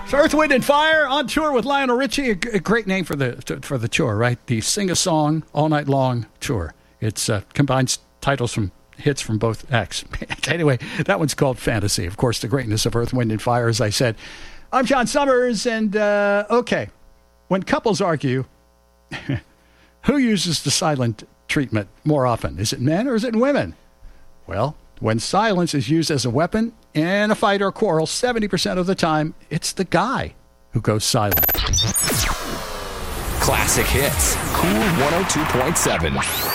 It's Earth, Wind, and Fire on tour with Lionel Richie. A great name for the tour, right? The Sing a Song All Night Long tour. It combines titles from hits from both acts. Anyway, that one's called Fantasy. Of course, the greatness of Earth, Wind, and Fire, as I said. I'm John Summers, and okay, when couples argue, who uses the silent treatment more often? Is it men or is it women? Well, when silence is used as a weapon in a fight or quarrel, 70% of the time, it's the guy who goes silent. Classic hits. Cool 102.7.